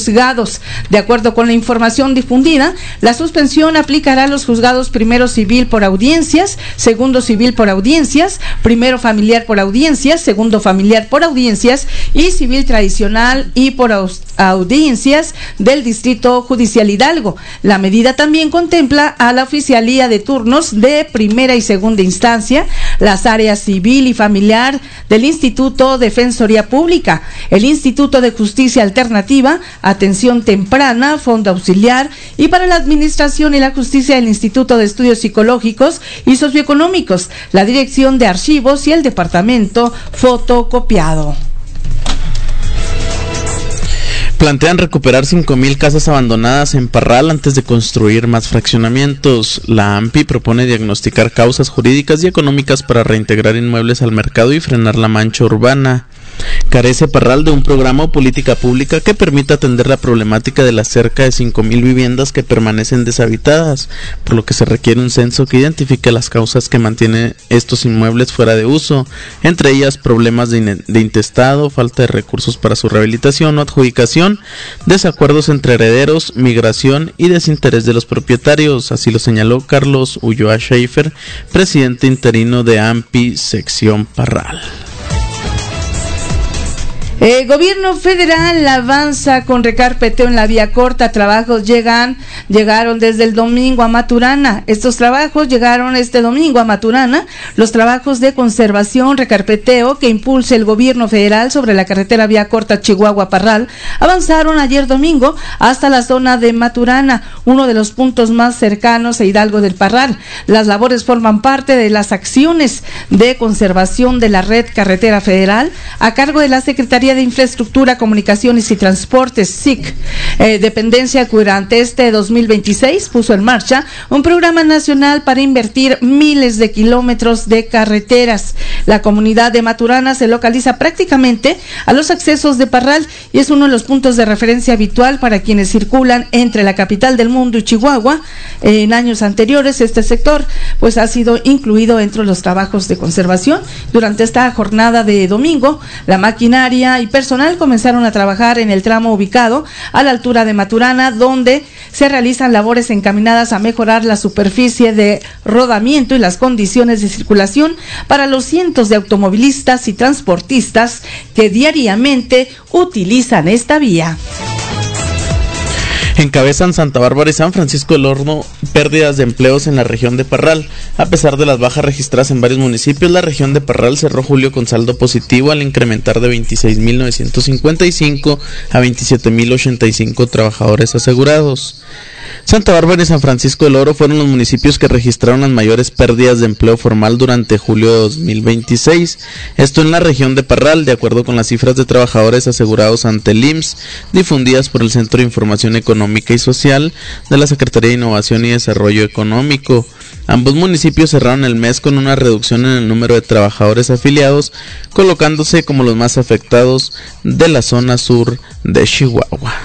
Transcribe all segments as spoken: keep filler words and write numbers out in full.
juzgados. De acuerdo con la información difundida, la suspensión aplicará a los juzgados primero civil por audiencias, segundo civil por audiencias, primero familiar por audiencias, segundo familiar por audiencias y civil tradicional y por audiencias del Distrito Judicial Hidalgo. La medida también contempla a la oficialía de turnos de primera y segunda instancia, las áreas civil y familiar del Instituto Defensoría Pública, el Instituto de Justicia Alternativa, Atención Temprana, Fondo Auxiliar y para la Administración y la Justicia del Instituto de Estudios Psicológicos y Socioeconómicos, la Dirección de Archivos y el Departamento Fotocopiado. Plantean recuperar cinco mil casas abandonadas en Parral antes de construir más fraccionamientos. La A M P I propone diagnosticar causas jurídicas y económicas para reintegrar inmuebles al mercado y frenar la mancha urbana. Carece Parral de un programa o política pública que permita atender la problemática de las cerca de cinco mil viviendas que permanecen deshabitadas, por lo que se requiere un censo que identifique las causas que mantienen estos inmuebles fuera de uso, entre ellas problemas de, in- de intestado, falta de recursos para su rehabilitación o adjudicación, desacuerdos entre herederos, migración y desinterés de los propietarios, así lo señaló Carlos Ulloa Schaefer, presidente interino de A M P I Sección Parral. El gobierno federal avanza con recarpeteo en la vía corta. Trabajos llegan, llegaron desde el domingo a Maturana. Estos trabajos llegaron este domingo a Maturana. Los trabajos de conservación, recarpeteo que impulsa el gobierno federal sobre la carretera vía corta Chihuahua-Parral avanzaron ayer domingo hasta la zona de Maturana, uno de los puntos más cercanos a Hidalgo del Parral. Las labores forman parte de las acciones de conservación de la red carretera federal a cargo de la Secretaría de Infraestructura, Comunicaciones y Transportes, S I C, eh, dependencia que durante este dos mil veintiséis puso en marcha un programa nacional para invertir miles de kilómetros de carreteras. La comunidad de Maturana se localiza prácticamente a los accesos de Parral y es uno de los puntos de referencia habitual para quienes circulan entre la capital del mundo y Chihuahua. En años anteriores este sector pues ha sido incluido entre los trabajos de conservación. Durante esta jornada de domingo, la maquinaria y personal comenzaron a trabajar en el tramo ubicado a la altura de Maturana, donde se realizan labores encaminadas a mejorar la superficie de rodamiento y las condiciones de circulación para los cientos de automovilistas y transportistas que diariamente utilizan esta vía. Encabezan Santa Bárbara y San Francisco del Horno pérdidas de empleos en la región de Parral. A pesar de las bajas registradas en varios municipios, la región de Parral cerró julio con saldo positivo al incrementar de veintiséis mil novecientos cincuenta y cinco a veintisiete mil ochenta y cinco trabajadores asegurados. Santa Bárbara y San Francisco del Oro fueron los municipios que registraron las mayores pérdidas de empleo formal durante julio de dos mil veintiséis. Esto en la región de Parral, de acuerdo con las cifras de trabajadores asegurados ante el I M S S, difundidas por el Centro de Información Económica y Social de la Secretaría de Innovación y Desarrollo Económico. Ambos municipios cerraron el mes con una reducción en el número de trabajadores afiliados, colocándose como los más afectados de la zona sur de Chihuahua.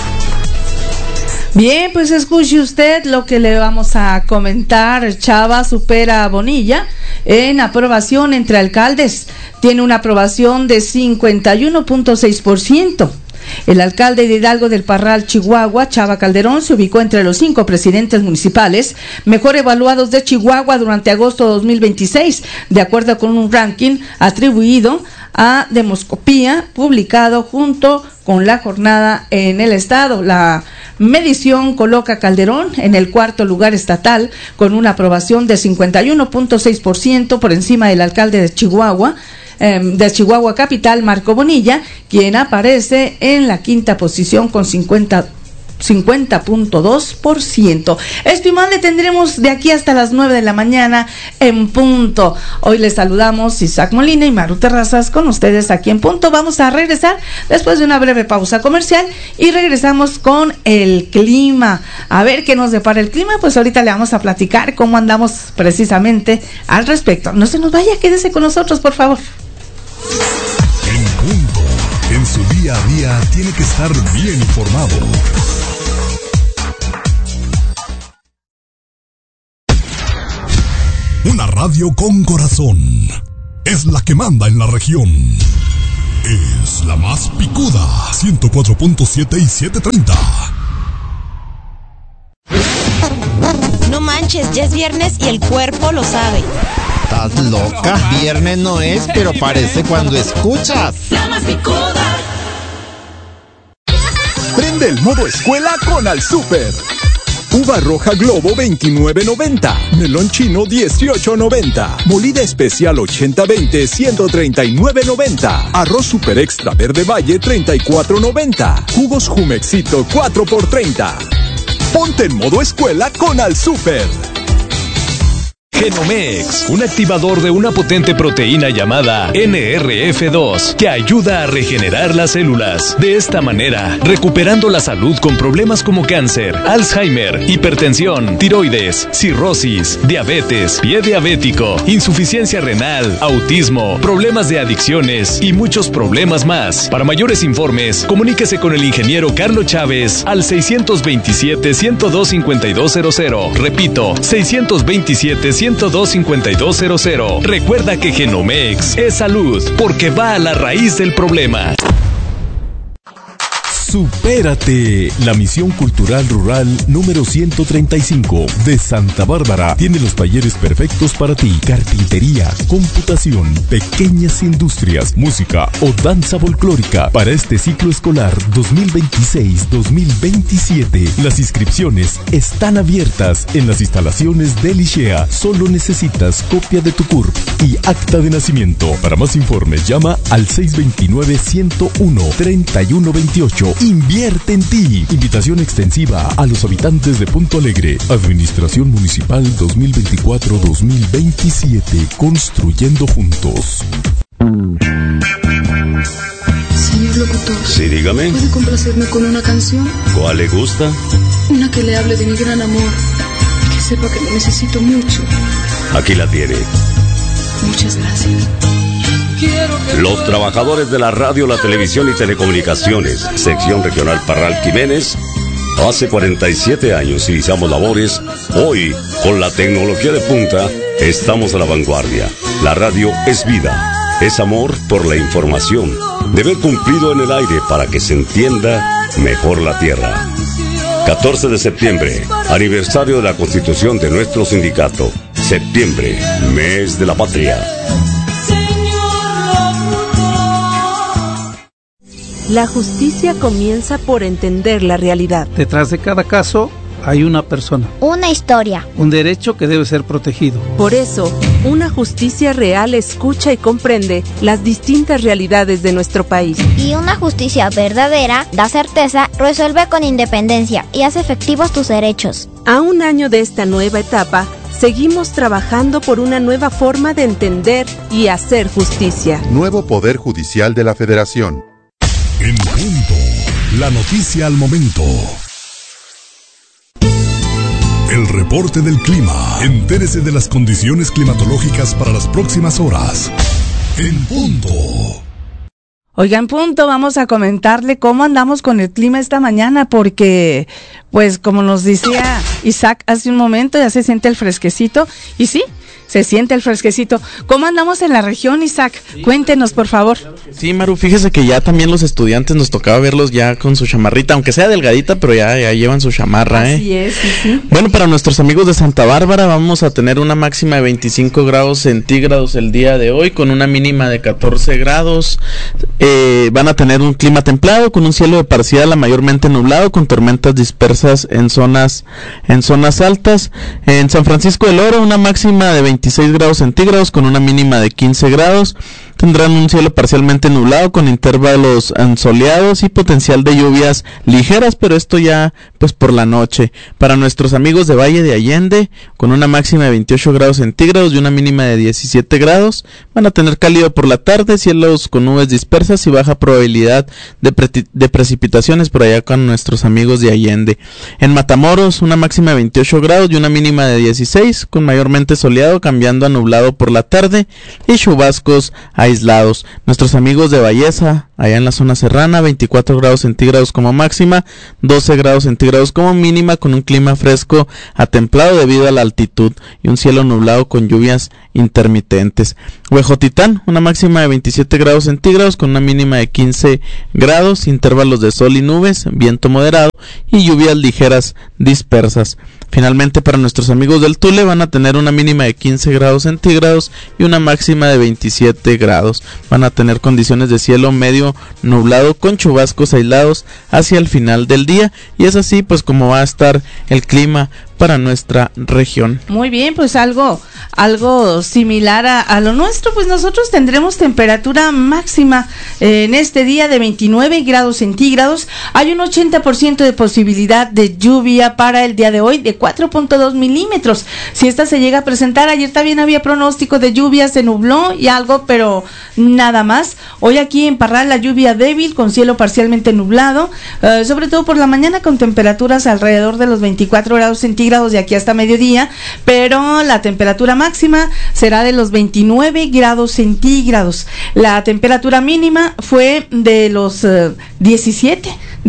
Bien, pues escuche usted lo que le vamos a comentar. Chava supera a Bonilla en aprobación entre alcaldes. Tiene una aprobación de cincuenta y uno punto seis por ciento. El alcalde de Hidalgo del Parral, Chihuahua, Chava Calderón, se ubicó entre los cinco presidentes municipales mejor evaluados de Chihuahua durante agosto de dos mil veintiséis, de acuerdo con un ranking atribuido a Demoscopía, publicado junto con la jornada en el estado. La medición coloca a Calderón en el cuarto lugar estatal con una aprobación de cincuenta y uno punto seis por ciento por encima del alcalde de Chihuahua, eh, de Chihuahua Capital, Marco Bonilla, quien aparece en la quinta posición con cincuenta punto dos por ciento. Esto y más le tendremos de aquí hasta las nueve de la mañana en punto. Hoy les saludamos Isaac Molina y Maru Terrazas con ustedes aquí en punto. Vamos a regresar después de una breve pausa comercial y regresamos con el clima. A ver qué nos depara el clima, pues ahorita le vamos a platicar cómo andamos precisamente al respecto. No se nos vaya, quédese con nosotros, por favor. En punto, en su día a día tiene que estar bien informado. Una radio con corazón. Es la que manda en la región. es la más picuda. ciento cuatro punto siete y setecientos treinta. No manches, ya es viernes y el cuerpo lo sabe. ¿Estás loca? Viernes no es, pero parece cuando escuchas. La más picuda. Prende el modo escuela con Al Super. Uva roja Globo veintinueve noventa, melón chino dieciocho noventa, molida especial ochenta veinte ciento treinta y nueve noventa, arroz super extra verde valle treinta y cuatro noventa, jugos Jumexito cuatro por treinta. Ponte en modo escuela con Al Super. Genomex, un activador de una potente proteína llamada N R F dos que ayuda a regenerar las células. De esta manera, recuperando la salud con problemas como cáncer, Alzheimer, hipertensión, tiroides, cirrosis, diabetes, pie diabético, insuficiencia renal, autismo, problemas de adicciones y muchos problemas más. Para mayores informes, comuníquese con el ingeniero Carlos Chávez al seiscientos veintisiete, ciento dos, cincuenta y dos cero cero. Repito, seiscientos veintisiete, ciento dos, cincuenta y dos cero cero. Recuerda que Genomex es salud porque va a la raíz del problema. Supérate. La Misión Cultural Rural número ciento treinta y cinco de Santa Bárbara tiene los talleres perfectos para ti. Carpintería, computación, pequeñas industrias, música o danza folclórica para este ciclo escolar dos mil veintiséis dos mil veintisiete. Las inscripciones están abiertas en las instalaciones del ISHEA. Solo necesitas copia de tu C U R P y acta de nacimiento. Para más informes llama al seis dos nueve, ciento uno, treinta y uno veintiocho. Invierte en ti. Invitación extensiva a los habitantes de Punto Alegre. Administración Municipal dos mil veinticuatro dos mil veintisiete. Construyendo juntos. Señor locutor. Sí, dígame. ¿Puede complacerme con una canción? ¿Cuál le gusta? Una que le hable de mi gran amor. Que sepa que lo necesito mucho. Aquí la tiene. Muchas gracias. Los trabajadores de la radio, la televisión y telecomunicaciones, sección regional Parral Quiménez, hace cuarenta y siete años iniciamos labores. Hoy, con la tecnología de punta, estamos a la vanguardia. La radio es vida, es amor por la información, deber cumplido en el aire para que se entienda mejor la tierra. catorce de septiembre, aniversario de la constitución de nuestro sindicato. Septiembre, mes de la patria. La justicia comienza por entender la realidad. Detrás de cada caso hay una persona. Una historia. Un derecho que debe ser protegido. Por eso, una justicia real escucha y comprende las distintas realidades de nuestro país. Y una justicia verdadera da certeza, resuelve con independencia y hace efectivos tus derechos. A un año de esta nueva etapa, seguimos trabajando por una nueva forma de entender y hacer justicia. Nuevo Poder Judicial de la Federación. En punto, la noticia al momento. El reporte del clima. Entérese de las condiciones climatológicas para las próximas horas. En punto. Oigan, punto, vamos a comentarle cómo andamos con el clima esta mañana, porque, pues, como nos decía Isaac hace un momento, ya se siente el fresquecito, y sí, se siente el fresquecito. ¿Cómo andamos en la región, Isaac? Sí, cuéntenos, por favor. Sí, Maru, fíjese que ya también los estudiantes nos tocaba verlos ya con su chamarrita, aunque sea delgadita, pero ya, ya llevan su chamarra, ¿eh? Así es, sí, sí. Bueno, para nuestros amigos de Santa Bárbara vamos a tener una máxima de veinticinco grados centígrados el día de hoy, con una mínima de catorce grados. Eh, van a tener un clima templado, con un cielo de parcial a mayormente nublado, con tormentas dispersas en zonas, en zonas altas. En San Francisco del Oro, una máxima de veintiséis grados centígrados con una mínima de quince grados. Tendrán un cielo parcialmente nublado con intervalos soleados y potencial de lluvias ligeras, pero esto ya pues por la noche. Para nuestros amigos de Valle de Allende, con una máxima de veintiocho grados centígrados y una mínima de diecisiete grados, van a tener cálido por la tarde, cielos con nubes dispersas y baja probabilidad de, pre- de precipitaciones por allá con nuestros amigos de Allende. En Matamoros, una máxima de veintiocho grados y una mínima de dieciséis, con mayormente soleado cambiando a nublado por la tarde y chubascos aislados aislados. Nuestros amigos de Valleza, allá en la zona serrana, veinticuatro grados centígrados como máxima, doce grados centígrados como mínima, con un clima fresco a templado debido a la altitud y un cielo nublado con lluvias intermitentes. Huejotitán, una máxima de veintisiete grados centígrados con una mínima de quince grados, intervalos de sol y nubes, viento moderado y lluvias ligeras dispersas. Finalmente, para nuestros amigos del Tule, van a tener una mínima de quince grados centígrados y una máxima de veintisiete grados. Van a tener condiciones de cielo medio nublado con chubascos aislados hacia el final del día, y es así pues como va a estar el clima para nuestra región. Muy bien, pues algo algo similar a, a lo nuestro, pues nosotros tendremos temperatura máxima eh, en este día de veintinueve grados centígrados. Hay un ochenta por ciento de posibilidad de lluvia para el día de hoy de cuatro punto dos milímetros. Si esta se llega a presentar, ayer también había pronóstico de lluvia, se nubló y algo, pero nada más. Hoy aquí en Parral la lluvia débil con cielo parcialmente nublado, eh, sobre todo por la mañana con temperaturas alrededor de los veinticuatro grados centígrados de aquí hasta mediodía, pero la temperatura máxima será de los veintinueve grados centígrados. La temperatura mínima fue de los uh, diecisiete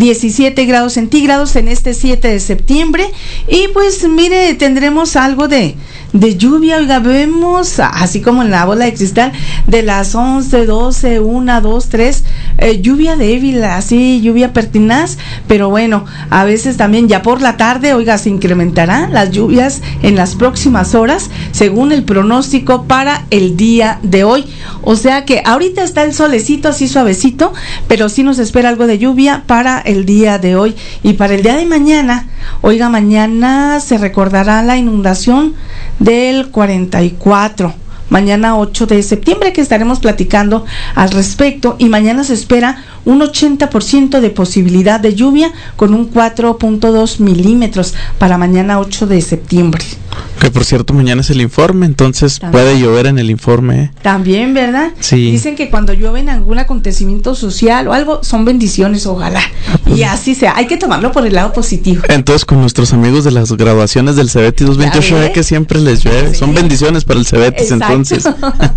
grados centígrados en este siete de septiembre, y pues mire, tendremos algo de de lluvia. Oiga, vemos así como en la bola de cristal de las once, doce, una, dos, tres, eh, lluvia débil, así lluvia pertinaz, pero bueno, a veces también ya por la tarde, oiga, se incrementarán las lluvias en las próximas horas según el pronóstico para el día de hoy. O sea que ahorita está el solecito así suavecito, pero sí nos espera algo de lluvia para el día de hoy. Y para el día de mañana, oiga, mañana se recordará la inundación del cuarenta y cuatro, mañana ocho de septiembre, que estaremos platicando al respecto, y mañana se espera un ochenta por ciento de posibilidad de lluvia con un cuatro punto dos milímetros para mañana ocho de septiembre. Que por cierto, mañana es el informe, entonces también puede llover en el informe, ¿eh? También, ¿verdad? Sí. Dicen que cuando llueve en algún acontecimiento social o algo, son bendiciones, ojalá. Ah, pues, y así sea, hay que tomarlo por el lado positivo. Entonces, con nuestros amigos de las graduaciones del Cebetis dos mil veintiocho, ve que siempre les llueve, sí, son bendiciones para el Cebetis. Exacto. Entonces.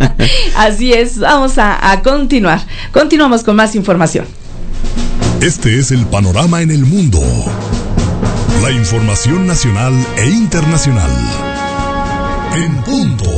Así es, vamos a, a continuar. Continuamos con más información. Este es el panorama en el mundo. La información nacional e internacional. En punto.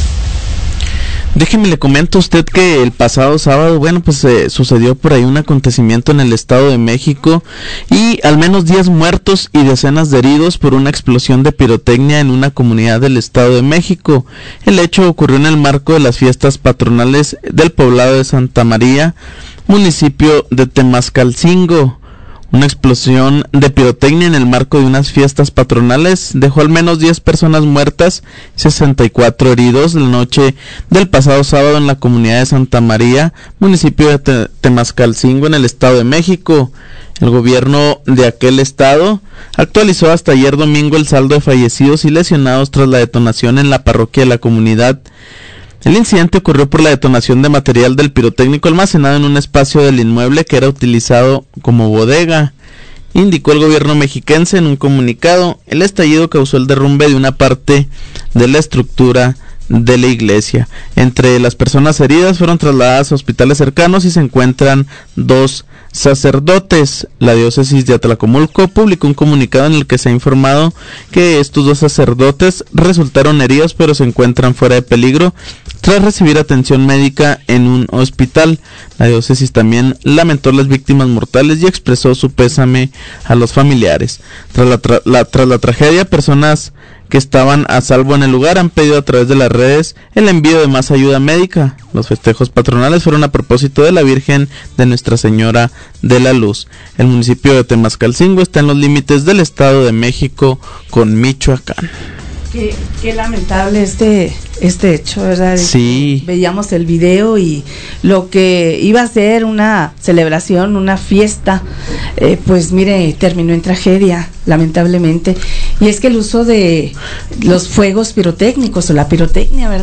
Déjeme le comento a usted que el pasado sábado, bueno, pues eh, sucedió por ahí un acontecimiento en el Estado de México, y al menos diez muertos y decenas de heridos por una explosión de pirotecnia en una comunidad del Estado de México. El hecho ocurrió en el marco de las fiestas patronales del poblado de Santa María, municipio de Temascalcingo. Una explosión de pirotecnia en el marco de unas fiestas patronales dejó al menos diez personas muertas y sesenta y cuatro heridos la noche del pasado sábado en la comunidad de Santa María, municipio de Te- Temascalcingo, en el Estado de México. El gobierno de aquel estado actualizó hasta ayer domingo el saldo de fallecidos y lesionados tras la detonación en la parroquia de la comunidad. El incidente ocurrió por la detonación de material del pirotécnico almacenado en un espacio del inmueble que era utilizado como bodega. Indicó el gobierno mexiquense en un comunicado. El estallido causó el derrumbe de una parte de la estructura de la iglesia. Entre las personas heridas fueron trasladadas a hospitales cercanos y se encuentran dos sacerdotes. La diócesis de Atlacomulco publicó un comunicado en el que se ha informado que estos dos sacerdotes resultaron heridos, pero se encuentran fuera de peligro tras recibir atención médica en un hospital. La diócesis también lamentó las víctimas mortales y expresó su pésame a los familiares. Tras la, tra- la, tras la tragedia, personas que estaban a salvo en el lugar han pedido a través de las redes el envío de más ayuda médica. Los festejos patronales fueron a propósito de la Virgen de Nuestra Señora de la Luz. El municipio de Temascalcingo está en los límites del Estado de México con Michoacán. Qué, qué lamentable este este hecho, ¿verdad? Sí. Veíamos el video y lo que iba a ser una celebración, una fiesta, eh, pues mire, terminó en tragedia, lamentablemente. Y es que el uso de los fuegos pirotécnicos o la pirotecnia, ¿verdad?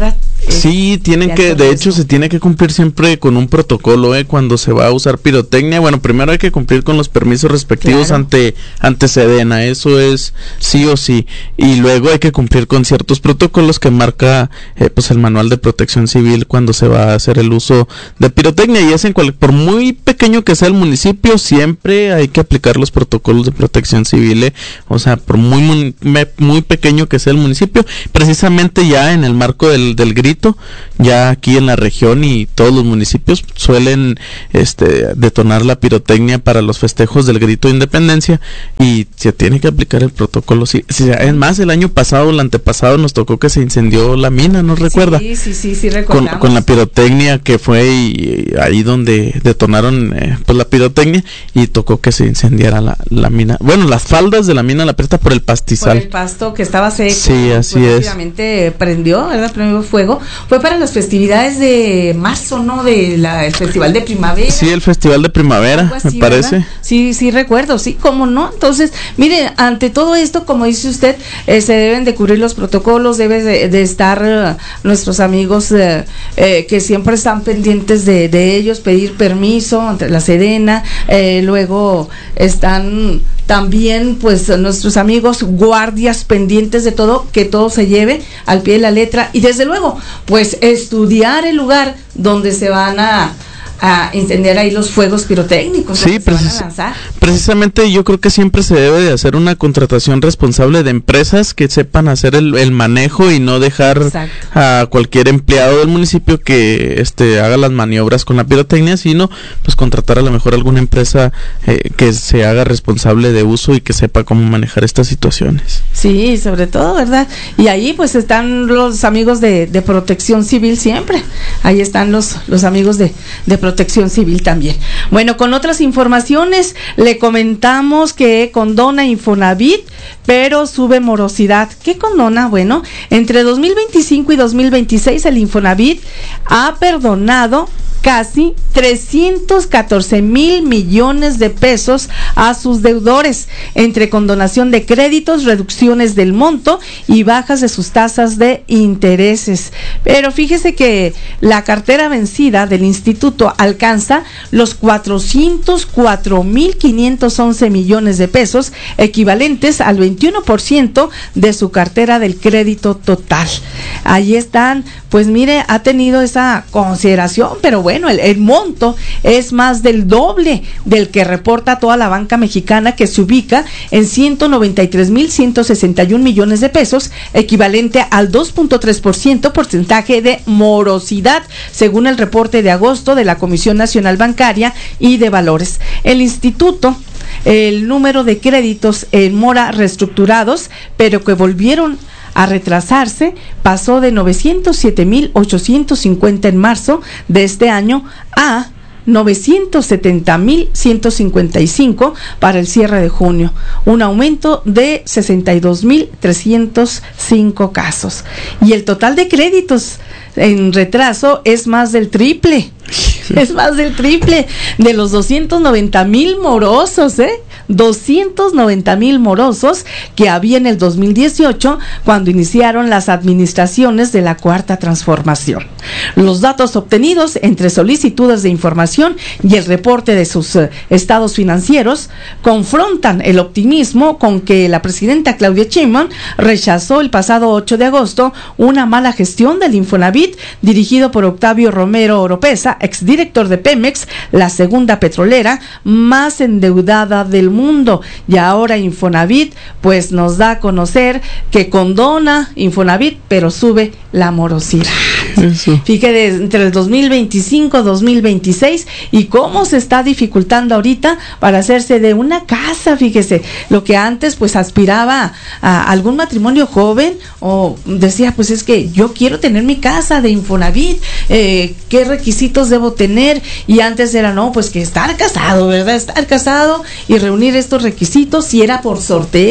Sí, tienen que, de hecho, se tiene que cumplir siempre con un protocolo, ¿eh? Cuando se va a usar pirotecnia. Bueno, primero hay que cumplir con los permisos respectivos claro. ante, ante Sedena, eso es sí o sí. Y luego hay que cumplir con ciertos protocolos que marca, eh, pues el manual de protección civil cuando se va a hacer el uso de pirotecnia. Y es en cual, por muy pequeño que sea el municipio, siempre hay que aplicar los protocolos de protección civil, ¿eh? O sea, por muy, muy, muy pequeño que sea el municipio, precisamente ya en el marco del, del grito, ya aquí en la región y todos los municipios suelen este detonar la pirotecnia para los festejos del grito de independencia y se tiene que aplicar el protocolo. Sí, sí, es más, el año pasado, el antepasado nos tocó que se incendió la mina, ¿no recuerda? Sí, sí, sí, sí recordamos. Con, con la pirotecnia que fue y, y ahí donde detonaron eh, pues la pirotecnia y tocó que se incendiara la, la mina. Bueno, las faldas de la mina La Prieta por el pastizal. Por el pasto que estaba seco. Sí, así pues, es. Obviamente prendió, ¿verdad? Prendió fuego. Fue para las festividades de marzo, ¿no? De la, el festival de primavera. Sí, el festival de primavera, así, me parece. ¿verdad? Sí, sí recuerdo, sí, cómo no. Entonces, mire, ante todo esto, como dice usted, eh, se deben de cubrir los protocolos, debe de, de estar uh, nuestros amigos uh, eh, que siempre están pendientes de, de ellos, pedir permiso ante la Sedena, eh, luego están también pues nuestros amigos guardias pendientes de todo, que todo se lleve al pie de la letra y desde luego pues estudiar el lugar donde se van a a encender ahí los fuegos pirotécnicos. Sí, precis- precisamente yo creo que siempre se debe de hacer una contratación responsable de empresas que sepan hacer el, el manejo y no dejar Exacto. a cualquier empleado del municipio que este haga las maniobras con la pirotecnia, sino pues contratar a lo mejor alguna empresa eh, que se haga responsable de uso y que sepa cómo manejar estas situaciones. Sí, sobre todo, ¿verdad? Y ahí pues están los amigos de, de Protección Civil siempre, ahí están los, los amigos de, de Protección Civil también. Bueno, con otras informaciones le comentamos que condona Infonavit, pero sube morosidad. ¿Qué condona? Bueno, entre dos mil veinticinco y dos mil veintiséis el Infonavit ha perdonado casi trescientos catorce mil millones de pesos a sus deudores, entre condonación de créditos, reducciones del monto y bajas de sus tasas de intereses. Pero fíjese que la cartera vencida del instituto alcanza los cuatrocientos cuatro mil quinientos once millones de pesos, equivalentes al veintiuno por ciento de su cartera del crédito total. Ahí están, pues mire, ha tenido esa consideración, pero bueno, el, el monto es más del doble del que reporta toda la banca mexicana, que se ubica en ciento noventa y tres mil ciento sesenta y un millones de pesos, equivalente al dos punto tres por ciento porcentaje de morosidad, según el reporte de agosto de la Comisión Nacional Bancaria y de Valores. El instituto, el número de créditos en mora reestructurados, pero que volvieron a retrasarse, pasó de novecientos siete mil ochocientos cincuenta en marzo de este año a novecientos setenta mil ciento cincuenta y cinco para el cierre de junio, un aumento de sesenta y dos mil trescientos cinco casos. Y el total de créditos en retraso es más del triple, es más del triple de los doscientos noventa mil morosos, ¿eh? doscientos noventa mil morosos que había en el dos mil dieciocho, cuando iniciaron las administraciones de la Cuarta Transformación. Los datos obtenidos entre solicitudes de información y el reporte de sus uh, estados financieros confrontan el optimismo con que la presidenta Claudia Sheinbaum rechazó el pasado ocho de agosto una mala gestión del Infonavit dirigido por Octavio Romero Oropesa, exdirector de Pemex, la segunda petrolera más endeudada del mundo. Y ahora Infonavit pues nos da a conocer que condona Infonavit, pero sube la morosidad. Eso. Fíjate, entre el dos mil veinticinco y dos mil veintiséis y cómo se está dificultando ahorita para hacerse de una casa. Fíjese, lo que antes pues aspiraba a algún matrimonio joven o decía pues es que yo quiero tener mi casa de Infonavit, eh, qué requisitos debo tener, y antes era no, pues que estar casado, ¿verdad? Estar casado y reunir estos requisitos, y era por sorteo.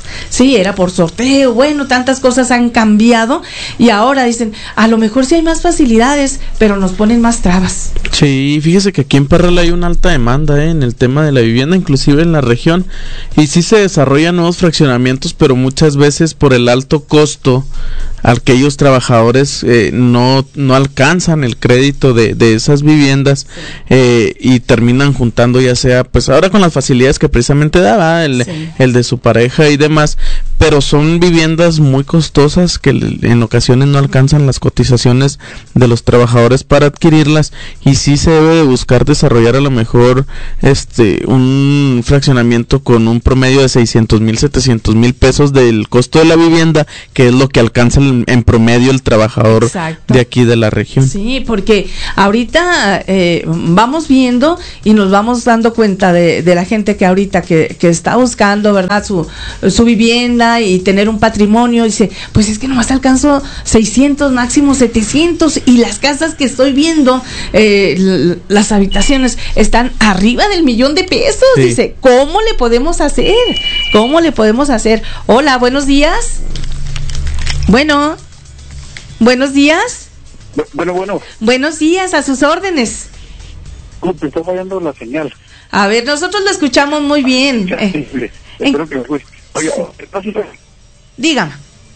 sí, era por sorteo, bueno, tantas cosas han cambiado y ahora dicen, a lo mejor sí hay más facilidades, pero nos ponen más trabas. Sí, fíjese que aquí en Parral hay una alta demanda ¿eh? en el tema de la vivienda, inclusive en la región, y sí se desarrollan nuevos fraccionamientos, pero muchas veces por el alto costo al que ellos trabajadores eh, no, no alcanzan el crédito de, de esas viviendas eh, y terminan juntando ya sea, pues ahora con las facilidades que precisamente daba el, sí. el de su pareja y demás, pero son viviendas muy costosas que en ocasiones no alcanzan las cotizaciones de los trabajadores para adquirirlas, y sí se debe de buscar desarrollar a lo mejor este un fraccionamiento con un promedio de seiscientos mil, setecientos mil pesos del costo de la vivienda, que es lo que alcanza el, en promedio el trabajador Exacto. de aquí de la región. Sí, porque ahorita eh, vamos viendo y nos vamos dando cuenta de, de la gente que ahorita que, que está buscando, ¿verdad?, su, su vivienda y tener un patrimonio, dice, pues es que nomás alcanzo seiscientos, máximo setecientos, y las casas que estoy viendo, eh, l- las habitaciones están arriba del millón de pesos. Sí. Dice, ¿cómo le podemos hacer? ¿Cómo le podemos hacer? Hola, buenos días. Bueno, buenos días. Bueno, bueno. Buenos días, a sus órdenes. ¿Cómo te está fallando la señal? A ver, nosotros lo escuchamos muy bien. Eh, eh, Espero que me escuche. Oye, dígame.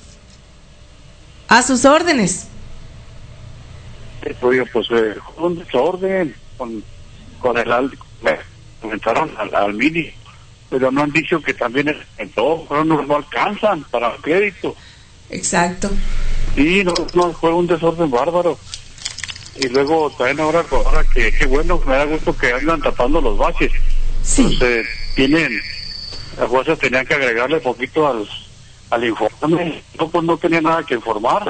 A sus órdenes. Oye, pues eh, un desorden con, con el al, me comentaron al, al mini, pero no han dicho que también es en todo, pero no, no alcanzan para el crédito. Exacto. Sí, no, no, fue un desorden bárbaro. Y luego también ahora, ahora que, qué bueno, me da gusto que andan tapando los baches. Sí. Entonces, tienen, las fuerzas tenían que agregarle poquito al, al informe. No, pues no tenía nada que informar.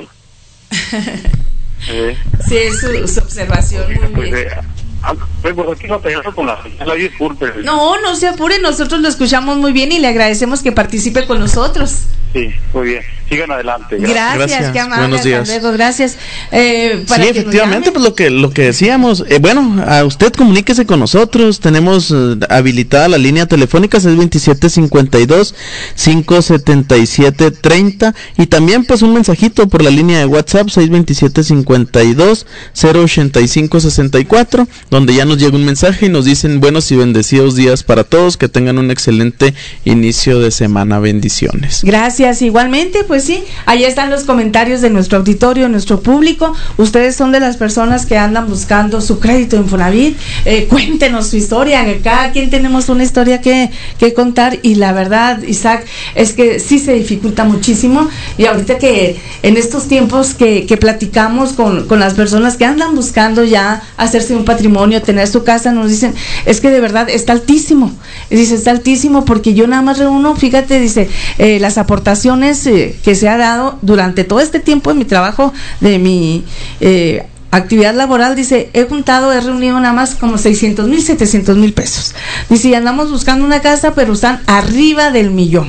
eh. Sí, es su, su observación, muy pues, bien. Eh, Pues por aquí no te con la señal, disculpe. No, no se apure, nosotros lo escuchamos muy bien y le agradecemos que participe con nosotros. Sí, muy bien. Sigan adelante. Gracias, gracias, qué amable. Buenos días. Luego, gracias. Eh, para sí, efectivamente, pues lo que lo que decíamos, eh, bueno, a usted comuníquese con nosotros, tenemos eh, habilitada la línea telefónica seis veintisiete, cincuenta y dos, quinientos setenta y siete, treinta, y también pues un mensajito por la línea de WhatsApp seis veintisiete, cincuenta y dos, cero ochenta y cinco, sesenta y cuatro, donde ya nos llega un mensaje y nos dicen buenos y bendecidos días para todos, que tengan un excelente inicio de semana, bendiciones. Gracias. Igualmente, pues sí, ahí están los comentarios de nuestro auditorio, nuestro público. Ustedes son de las personas que andan buscando su crédito en Infonavit. Eh, cuéntenos su historia. Cada quien tenemos una historia que, que contar, y la verdad, Isaac, es que sí se dificulta muchísimo. Y ahorita que en estos tiempos que, que platicamos con, con las personas que andan buscando ya hacerse un patrimonio, tener su casa, nos dicen, es que de verdad está altísimo. Dice, está altísimo porque yo nada más reúno, fíjate, dice, eh, las aportaciones eh, que se ha dado durante todo este tiempo de mi trabajo, de mi eh, actividad laboral, dice, he juntado, he reunido nada más como seiscientos mil, setecientos mil pesos. Dice, y andamos buscando una casa, pero están arriba del millón.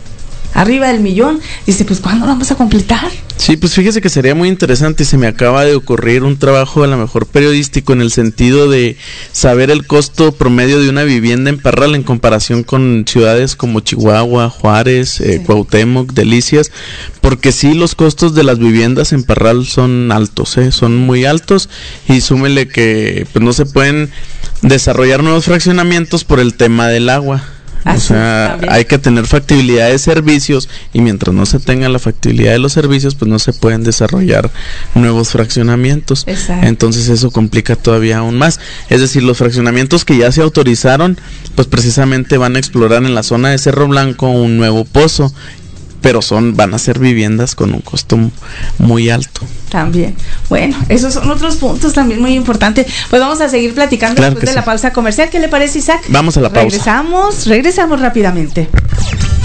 Arriba del millón. Dice, pues ¿cuándo lo vamos a completar? Sí, pues fíjese que sería muy interesante, y se me acaba de ocurrir un trabajo a lo mejor periodístico en el sentido de saber el costo promedio de una vivienda en Parral en comparación con ciudades como Chihuahua, Juárez, eh, sí. Cuauhtémoc, Delicias, porque sí, los costos de las viviendas en Parral son altos, eh, son muy altos, y súmele que pues no se pueden desarrollar nuevos fraccionamientos por el tema del agua. Así, o sea, también hay que tener factibilidad de servicios, y mientras no se tenga la factibilidad de los servicios, pues no se pueden desarrollar nuevos fraccionamientos. Exacto. Entonces eso complica todavía aún más. Es decir, los fraccionamientos que ya se autorizaron, pues precisamente van a explorar en la zona de Cerro Blanco un nuevo pozo, pero son van a ser viviendas con un costo muy alto. También. Bueno, esos son otros puntos también muy importantes. Pues vamos a seguir platicando claro después de sí. la pausa comercial. ¿Qué le parece, Isaac? Vamos a la pausa. Regresamos, regresamos rápidamente.